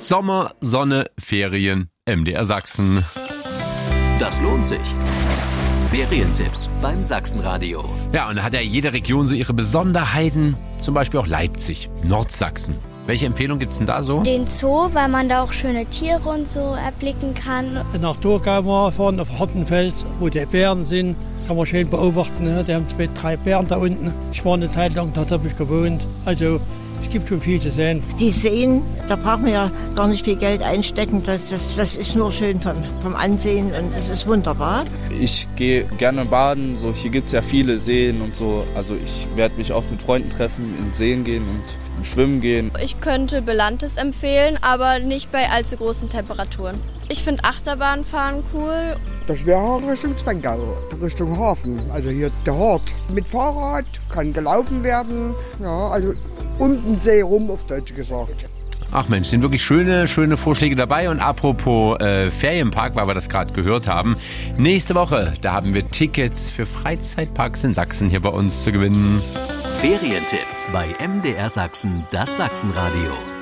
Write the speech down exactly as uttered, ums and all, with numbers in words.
Sommer, Sonne, Ferien, M D R Sachsen. Das lohnt sich. Ferientipps beim Sachsenradio. Ja, und da hat ja jede Region so ihre Besonderheiten, zum Beispiel auch Leipzig, Nordsachsen. Welche Empfehlung gibt's denn da so? Den Zoo, weil man da auch schöne Tiere und so erblicken kann. Nach Thurgau mal fahren, auf Hartenfels, wo die Bären sind, kann man schön beobachten. Ne? Die haben zwei, drei Bären da unten. Ich war eine Zeit lang, da habe ich gewohnt. Also es gibt schon viel zu sehen. Die Seen, da braucht man ja gar nicht viel Geld einstecken. Das, das, das ist nur schön vom, vom Ansehen und das ist wunderbar. Ich gehe gerne baden. So, hier gibt es ja viele Seen und so. Also ich werde mich oft mit Freunden treffen, in Seen gehen und schwimmen gehen. Ich könnte Belantes empfehlen, aber nicht bei allzu großen Temperaturen. Ich finde Achterbahnfahren cool. Das wäre Richtung Zwengau, Richtung Hafen. Also hier der Hort. Mit Fahrrad kann gelaufen werden. Ja, also um den See rum, auf Deutsch gesagt. Ach Mensch, sind wirklich schöne, schöne Vorschläge dabei. Und apropos äh, Ferienpark, weil wir das gerade gehört haben. Nächste Woche, da haben wir Tickets für Freizeitparks in Sachsen hier bei uns zu gewinnen. Ferientipps bei M D R Sachsen, das Sachsenradio.